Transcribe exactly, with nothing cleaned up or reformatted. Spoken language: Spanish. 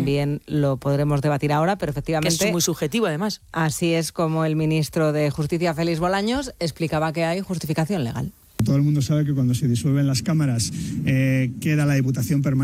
también lo podremos debatir ahora, pero efectivamente... Que es muy subjetivo, además. Así es como el ministro de Justicia, Félix Bolaños, explicaba que hay justificación legal. Todo el mundo sabe que cuando se disuelven las cámaras eh, queda la Diputación permanente